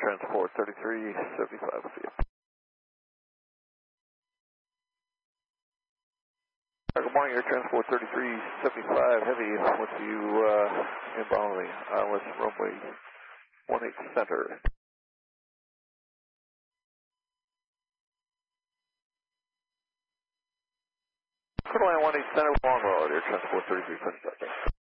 Transport 3375, see you. Good morning, Air Transport 3375 Heavy with you inbound the ILS runway 18 center. Quarter line 18 center, long road, Air Transport 3375.